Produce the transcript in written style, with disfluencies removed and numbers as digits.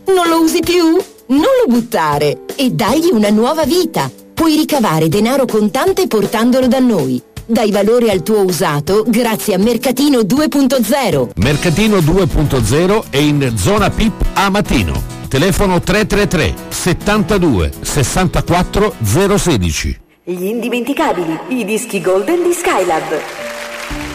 Non lo usi più? Non lo buttare e dagli una nuova vita. Puoi ricavare denaro contante portandolo da noi. Dai valore al tuo usato grazie a Mercatino 2.0. Mercatino 2.0 è in zona PIP a Matino. Telefono 333 72 64 016. Gli indimenticabili, i dischi Golden di Skylab.